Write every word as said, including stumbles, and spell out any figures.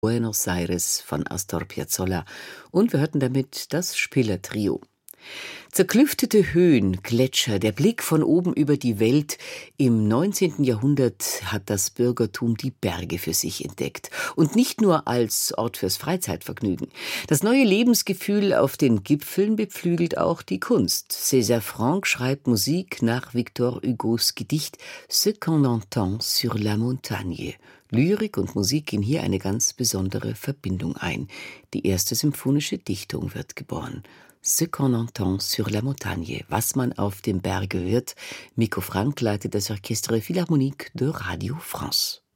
Buenos Aires von Astor Piazzolla und wir hörten damit das Spiller-Trio. Zerklüftete Höhen, Gletscher, der Blick von oben über die Welt. Im neunzehnten Jahrhundert hat das Bürgertum die Berge für sich entdeckt. Und nicht nur als Ort fürs Freizeitvergnügen. Das neue Lebensgefühl auf den Gipfeln beflügelt auch die Kunst. César Franck schreibt Musik nach Victor Hugos Gedicht Ce qu'on entend sur la montagne. Lyrik und Musik gehen hier eine ganz besondere Verbindung ein. Die erste symphonische Dichtung wird geboren. Ce qu'on entend sur la montagne, was man auf dem Berge hört. Miko Frank leitet das Orchestre Philharmonique de Radio France.